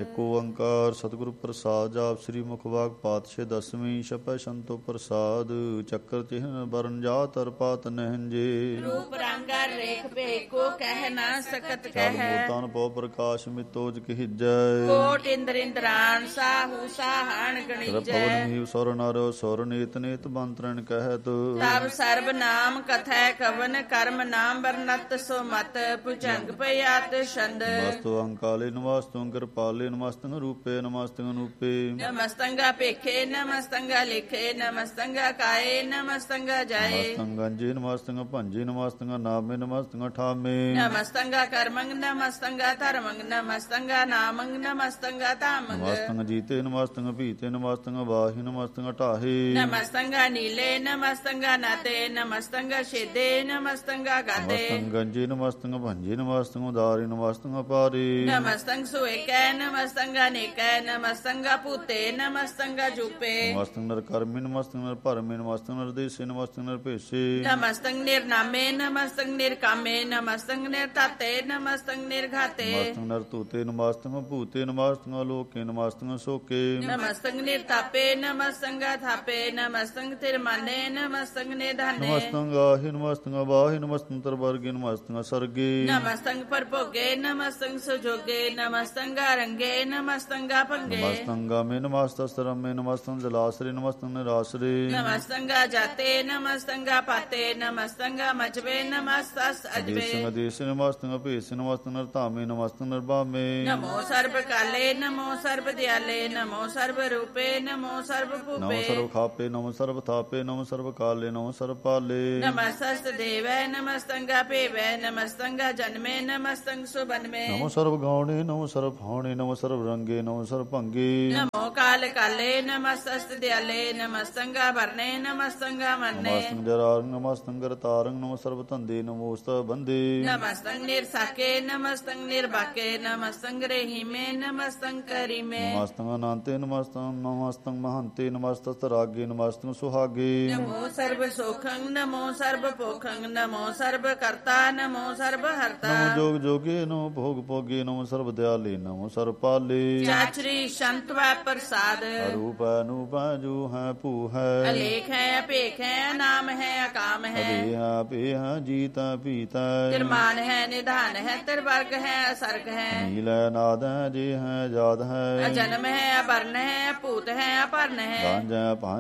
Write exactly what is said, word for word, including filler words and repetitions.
ਇਕ ਓੰਕਾਰ ਸਤਿਗੁਰੂ ਪ੍ਰਸਾਦ। ਜਾਪ ਸ੍ਰੀ ਮੁਖ ਵਾਕ ਪਾਤਸ਼ਾਹ ਦਸਵੀਂ। ਛਪੈ ਸੰਤੋ ਪ੍ਰਸਾਦ ਚੱਕਰ ਚਿਹਨ ਬਰਨ ਜਾ ਤਰ ਪਾਤ ਨਹਿੰਜੇ। ਰੂਪ ਰੰਗਾ ਰੇਖ ਭੇਕੋ ਕਹਿ ਨਾ ਸਕਤ ਚਾਲ ਕਹਿ। ਮੂਤਾਨ ਪਉ ਪ੍ਰਕਾਸ਼ ਮਿਤੋਜ ਕਹਿਜੈ। ਕੋਟ ਇੰਦਰ ਇੰਦਰਾਨ ਸਾਹੂ ਸਾਹਣ ਤਰ ਗਣੀਜੈ। ਪਵਨ ਹੀ ਸੁਰ ਨਰ ਸੁਰ ਨੀਤ ਨੀਤ ਬੰਤਰਨ ਕਹਿਤ। ਤਬ ਸਰਬ ਨਾਮ ਕਥੈ ਕਵਨ ਕਰਮ ਨਾਮ ਵਰਨਤ ਸੋ ਮਤ ਭੁਜੰਗ ਪਿਆਤ ਛੰਦ। ਨਮਸਤੁ ਅੰਕਾਲੇ ਨਮਸਤੁ ਕਿਰਪਾਲੇ ਨਮਸਤੰ ਰੂਪੇ ਨਮਸਤੰ ਅਨੂਪੇ। ਨਮਸਤੰਗਾ ਪੇਖੇ ਨਮਸਤੰਗਾ ਲਿਖੇ ਨਮਸਤੰਗਾ ਕਾਏ ਨਮਸਤੰਗਾ ਜਾਏ। ਨਮਸਤੰ ਗੰਜੇ ਨਮਸਤੰ ਭੰਜੇ ਨਮਸਤੰ ਨਾਮੇ ਨਮਸਤੰ ਠਾਮੇ। ਨਮਸਤੰਗਾ ਕਰਮੰਗ ਨਮਸਤੰਗਾ ਧਰਮੰਗ ਨਮਸਤੰਗਾ ਨਾਮੰਗ ਨਮਸਤੰਗਾ ਧਾਮੰਗ। ਨਮਸਤੰ ਜੀਤੇ ਨਮਸਤੰ ਭੀਤੇ ਨਮਸਤੰ ਬਾਹੀ ਨਮਸਤੰ ਢਾਹੇ। ਨਮਸਤੰਗਾ ਨੀਲੇ ਨਮਸਤੰਗਾ ਨਾਤੇ ਨਮਸਤੰਗਾ ਛੇਦੇ ਨਮਸਤੰਗਾ ਗਾਦੇ। ਨਮਸਤੰ ਗੰਜੇ ਨਮਸਤੰ ਭੰਜੇ ਨਮਸਤੰ ਉਦਾਰੇ ਨਮਸਤੰ ਅਪਾਰੇ। ਨਮਸਤੰ ਸੁਏਕੈ ਨਮਸਤੰਗਾ ਨੇਕੈ ਨਮਸਤੰਗਾ ਭੂਤੇ ਨਮਸਤੰਗਾ ਜੂਪੇ। ਨਮਸਤੰ ਨਰ ਕਰਮੇ ਨਮਸਤੰ ਨਰ ਭਰਮੇ ਨਮਸਤੰ ਨਰ ਦੇਸੇ ਨਮਸਤੰ ਨਰ ਭੇਸੇ। ਨਮਸਤੰ ਨਿਰਨਾਮੇ ਨਮਸਤੰ ਨਿਰਕਾਮੇ ਨਮਸਤੰ ਨਿਰਤਾਤੇ ਨਮਸਤੰ ਨਿਰਘਾਤੇ। ਨਮਸਤੰ ਨਰ ਧੂਤੇ ਨਮਸਤੰ ਭੂਤੇ ਨਮਸਤੰ ਲੋਕੇ ਨਮਸਤੰ ਸੋਕੇ। ਨਮਸਤੰ ਨਿਰਤਾਪੇ ਨਮਸਤੰਗਾ ਥਾਪੇ ਨਮਸਤੰ ਤਿਰਮਾਨੇ ਨਮਸਤੰ ਨਿਧਾਨੇ। ਨਮਸਤੰ ਗਾਹੇ ਨਮਸਤੰ ਬਾਹੇ ਨਮਸਤੰ ਤਰ ਵਰਗੇ ਨਮਸਤੰ ਸਰਗੇ। ਨਮਸਤੰ ਪਰਭੋਗੇ ਨਮਸਤੰ ਸੁਜੋਗੇ ਨਮਸਤੰ ਰੰਗੇ ਨਮਸਤੰ ਭੰਗੇ। ਨਮਸਤੰ ਗਾਮੇ ਨਮਸਤੰ ਸਰਮੇ ਨਮਸਤੰ ਜਲਾਸਰੇ ਨਮਸਤੰ ਨਿਰਾਸਰੇ। ਨਮਸਤੰ ਜਾਤੇ ਨਮਸਤੰ ਪਾਤੇ ਨਮਸਤੰ ਮਚਵੇ ਨਮਸਤਸ ਅਜਵੇ। ਦੇਸੰ ਦੇਸੇ ਨਮਸਤੰ ਭੇਸੇ ਨਮਸਤੰ ਨਰ ਧਾਮੇ ਨਮਸਤੰ ਨਰ ਬਾਮੇ। ਨਮੋ ਸਰਬ ਕਾਲੇ ਨਮੋ ਸਰਬ ਦਿਆਲੇ ਨਮੋ ਸਰਬ ਰੂਪੇ ਨਮੋ ਸਰਬ ਨਮੋ ਭੂਪੇ। ਸਰਬ ਖਾਪੇ ਨਮੋ ਸਰਬ ਥਾਪੇ ਨਮੋ ਸਰਬ ਕਾਲੇ ਨਮੋ ਸਰਬ ਪਾਲੇ। ਨਮਸਤਸ ਦੇਵੈ ਨਮਸਤੰ ਭੇਵੈ ਨਮਸਤੰ ਜਨਮੇ ਨਮਸਤੰ ਸੁਬਨਮੇ। ਨਮੋ ਸਰਬ ਗਾਉਣੇ ਨਮੋ ਸਰਬ ਫਾਉਣੇ ਨਮੋ ਸਰਬ ਰੰਗੇ ਨਮੋ ਸਰਬ ਭੰਗੇ। ਨਮੋ ਕਾਲ ਕਾਲੇ ਨਮਸਤਸ ਦਿਆਲੇ ਨਮਸਤੰ ਵਰਨੇ ਨਮਸਤੰ ਮਰਨੇ। ਨਮਸਤੰ ਜਰਾਰੰ ਨਮਸਤੰ ਗਰਤਾਰੰ ਨਮੋ ਸਰਬ ਧੰਦੇ ਨਮੋਸਤ ਬੰਦੇ। ਨਮਸਤੰ ਨਿਰਸਾਕੇ ਨਮਸਤੰ ਨਿਰਬਾਕੇ ਨਮਸਤੰ ਰਹੀਮੇ ਨਮਸਤੰ ਕਰੀਮੇ। ਨਮਸਤੰ ਅਨੰਤੇ ਨਮਸਤੰ ਨਮਸਤੰ ਮਹੰਤੇ ਨਮਸਤੰ ਰਾਗੇ ਨਮਸਤੰ ਸੁਹਾਗੇ। ਨਮੋ ਸਰਬ ਸੋਖੰ ਨਮੋ ਸਰਬ ਭੋਖੰ ਨਮੋ ਸਰਬ ਕਰਤਾ ਨਮੋ ਸਰਬ ਹਰਤਾ। ਨਮੋ ਜੋਗ ਜੋਗੇ ਨਮੋ ਭੋਗ ਭੋਗੇ ਨਮੋ ਸਰਬ ਦਿਆਲੇ ਨਮੋ ਸਰਬ ਪਾਲੇ। ਚਾਚਰੀ ਸੰਤ ਵੈ ਪ੍ਰਸਾਦ। ਅਰੂਪ ਅਨੂਪ ਜੋ ਹੈ ਭੂ ਹੈ। ਅਲੇਖ ਹੈ ਅਭੇਖ ਹੈ ਨਾਮ ਹੈ ਅਕਾਮ ਹੈ। ਅਭੇ ਹੈ ਭੇ ਹੈ ਜੀਤਾ ਪੀਤਾ। ਤਿਰਮਾਨ ਹੈ ਨਿਧਾਨ ਹੈ ਤਿਰਵਰਗ ਹੈ ਅਸਰਗ ਹੈ। ਨੀਲ ਹੈ ਨਾਦ ਹੈ ਜੇ ਹੈ ਜਾਦ ਹੈ। ਅਜਨਮ ਹੈ ਅਵਰਨ ਹੈ ਭੂਤ ਹੈ ਅਪਰਨ ਹੈ। ਗਾਂਜ ਹੈ